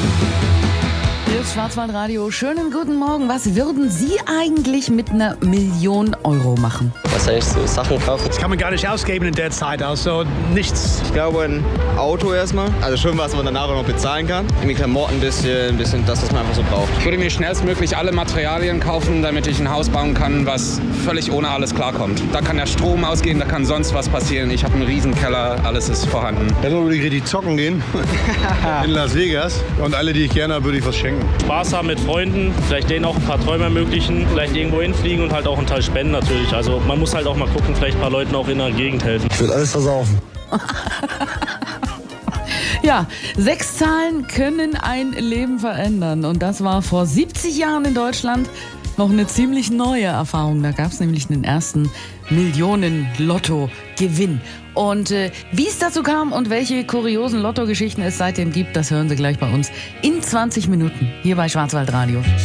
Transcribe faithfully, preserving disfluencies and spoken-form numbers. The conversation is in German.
Hier ist Schwarzwaldradio. Schönen guten Morgen. Was würden Sie eigentlich mit einer Million Euro machen? Was heißt so Sachen kaufen? Das kann man gar nicht ausgeben in der Zeit, also nichts. Ich glaube ein Auto erstmal. Also schon was man danach auch noch bezahlen kann. Irgendwie Klamotten ein bisschen, ein bisschen das, was man einfach so braucht. Ich würde mir schnellstmöglich alle Materialien kaufen, damit ich ein Haus bauen kann, was völlig ohne alles klarkommt. Da kann der Strom ausgehen, da kann sonst was passieren. Ich habe einen Riesenkeller, alles ist vorhanden. Dann würde ich richtig zocken gehen in Las Vegas und alle, die ich gerne habe, würde ich was schenken. Spaß haben mit Freunden, vielleicht denen auch ein paar Träume ermöglichen, vielleicht irgendwo hinfliegen und halt auch einen Teil spenden natürlich. Also man muss halt auch mal gucken, vielleicht ein paar Leuten auch in der Gegend helfen. Ich würde alles versaufen. Ja, sechs Zahlen können ein Leben verändern. Und das war vor siebzig Jahren in Deutschland noch eine ziemlich neue Erfahrung. Da gab es nämlich den ersten Millionen-Lotto-Gewinn. Und äh, wie es dazu kam und welche kuriosen Lotto-Geschichten es seitdem gibt, das hören Sie gleich bei uns in zwanzig Minuten hier bei Schwarzwaldradio.